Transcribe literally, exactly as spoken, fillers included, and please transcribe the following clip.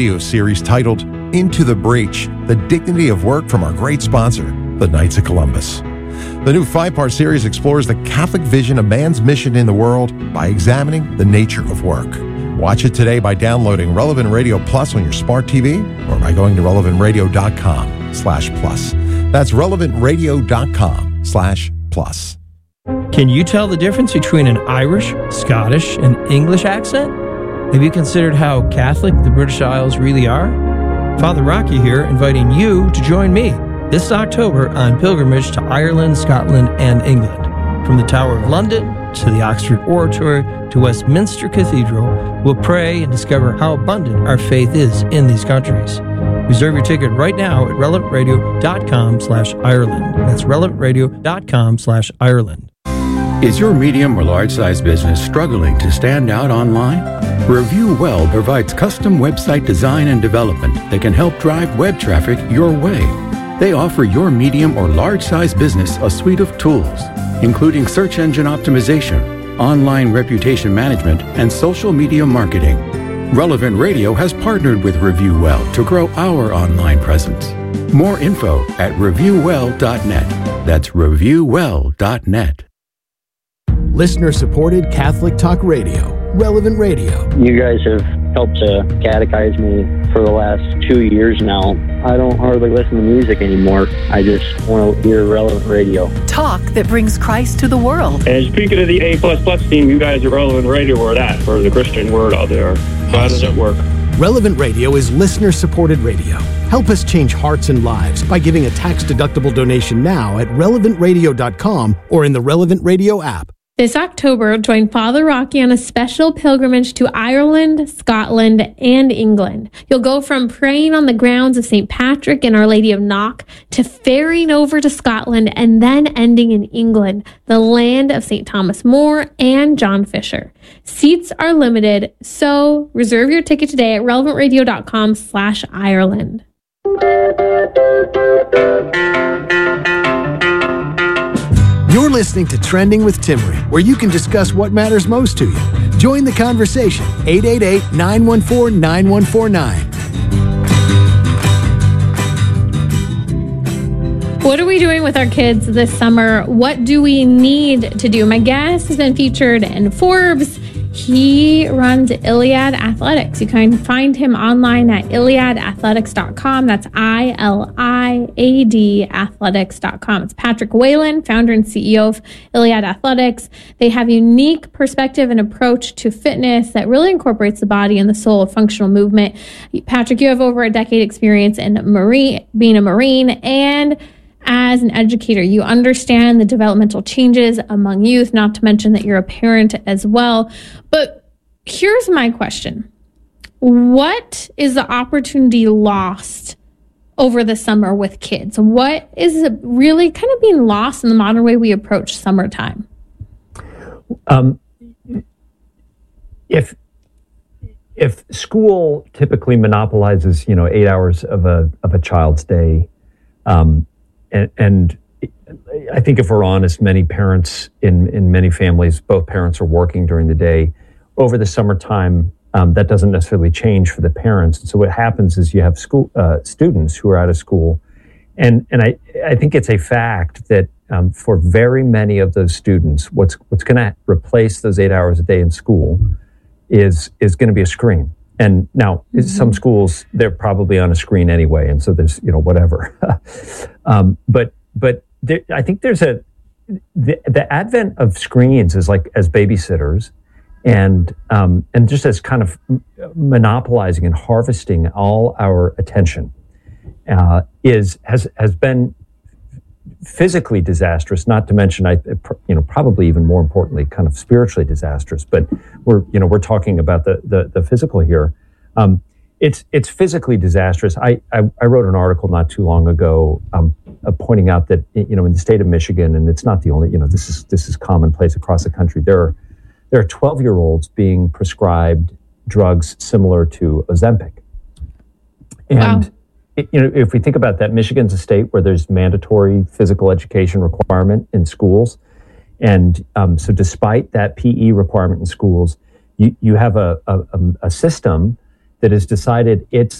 video series titled Into the Breach, The Dignity of Work from our great sponsor, the Knights of Columbus. The new five-part series explores the Catholic vision of man's mission in the world by examining the nature of work. Watch it today by downloading Relevant Radio Plus on your smart T V or by going to relevant radio dot com slash plus. That's relevant radio dot com slash plus. Can you tell the difference between an Irish, Scottish, and English accent? Have you considered how Catholic the British Isles really are? Father Rocky here, inviting you to join me this October on pilgrimage to Ireland, Scotland, and England. From the Tower of London to the Oxford Oratory to Westminster Cathedral, we'll pray and discover how abundant our faith is in these countries. Reserve your ticket right now at relevant radio dot com slash Ireland. That's relevant radio dot com slash Ireland. Is your medium or large-size business struggling to stand out online? Review Well provides custom website design and development that can help drive web traffic your way. They offer your medium or large-size business a suite of tools, including search engine optimization, online reputation management, and social media marketing. Relevant Radio has partnered with Review Well to grow our online presence. More info at review well dot net. That's review well dot net. Listener-supported Catholic Talk Radio, Relevant Radio. You guys have helped to catechize me for the last two years now. I don't hardly listen to music anymore. I just want to hear Relevant Radio. Talk that brings Christ to the world. And speaking of the A plus plus team, you guys at Relevant Radio are that for the Christian word out there. How does it work? Relevant Radio is listener-supported radio. Help us change hearts and lives by giving a tax-deductible donation now at relevant radio dot com or in the Relevant Radio app. This October, join Father Rocky on a special pilgrimage to Ireland, Scotland, and England. You'll go from praying on the grounds of Saint Patrick and Our Lady of Knock to ferrying over to Scotland and then ending in England, the land of Saint Thomas More and John Fisher. Seats are limited, so reserve your ticket today at relevant radio dot com slash Ireland. You're listening to Trending with Timmery, where you can discuss what matters most to you. Join the conversation. eight eight eight, nine one four, nine one four nine. What are we doing with our kids this summer? What do we need to do? My guest has been featured in Forbes. He runs Iliad Athletics. You can find him online at iliad athletics dot com. That's I L I A D athletics dot com. It's Patrick Whalen, founder and C E O of Iliad Athletics. They have a unique perspective and approach to fitness that really incorporates the body and the soul of functional movement. Patrick, you have over a decade experience in marine, being a Marine, and as an educator, you understand the developmental changes among youth, not to mention that you're a parent as well. But here's my question. What is the opportunity lost over the summer with kids? What is really kind of being lost in the modern way we approach summertime? Um, if if school typically monopolizes, you know, eight hours of a of a child's day, um, And, and I think if we're honest, many parents in, in many families, both parents are working during the day. Over the summertime, um, that doesn't necessarily change for the parents. And so what happens is you have school uh, students who are out of school. And and I, I think it's a fact that um, for very many of those students, what's what's going to replace those eight hours a day in school is is going to be a screen. And now, mm-hmm. some schools, they're probably on a screen anyway, and so there's, you know, whatever. um, but but there, I think there's a, the, the advent of screens is like as babysitters, and um, and just as kind of monopolizing and harvesting all our attention uh, is has has been physically disastrous, not to mention, I, you know, probably even more importantly, kind of spiritually disastrous. But we're, you know, we're talking about the the, the physical here. Um, it's it's physically disastrous. I, I I wrote an article not too long ago, um, uh, pointing out that, you know, in the state of Michigan, and it's not the only, you know, this is this is commonplace across the country. There are there are twelve-year-olds being prescribed drugs similar to Ozempic, and. Wow. You know, if we think about that, Michigan's a state where there's mandatory physical education requirement in schools. And um, so despite that P E requirement in schools, you, you have a, a, a system that has decided it's